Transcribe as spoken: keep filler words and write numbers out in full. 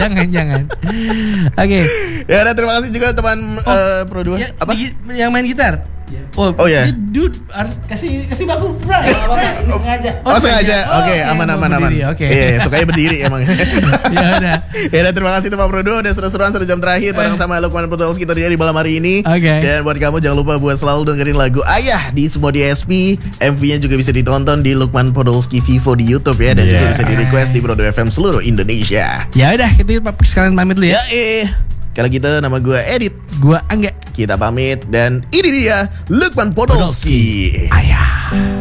jangan jangan. Oke. Okay. Ya udah, terima kasih juga teman oh, uh, Pro dua. Ya, apa? Di, yang main gitar. Yeah. Oh, oh ya. Yeah. Dude, harus kasih kasih baku, bro. Apa ini sengaja. Oh, oh sengaja. Oke, okay, oh, aman aman aman. Oke. Okay. Iya, sukanya berdiri emang. Ya udah. Ya udah, terima kasih teman Pro dua udah seru-seruan satu jam terakhir bareng sama Lukman Podolski kita di malam hari ini. Oke. Okay. Dan buat kamu jangan lupa buat selalu dengerin lagu Ayah di semua D S P. M V-nya juga bisa ditonton di Lukman Podolski Vivo di YouTube ya, dan yeah. juga bisa di request di Pro dua F M seluruh Indonesia. Ya udah, kita sekalian pamit dulu ya. Ya eh. Kalau kita nama gue Edit, gue Angga. Kita pamit dan ini dia Lukman Podolski. Ayah.